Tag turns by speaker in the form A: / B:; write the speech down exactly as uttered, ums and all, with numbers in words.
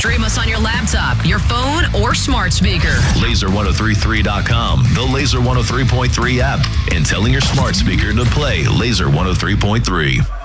A: Stream us on your laptop, your phone, or smart speaker.
B: laser ten thirty-three dot com, the Laser one oh three point three app, and telling your smart speaker to play Laser one oh three point three.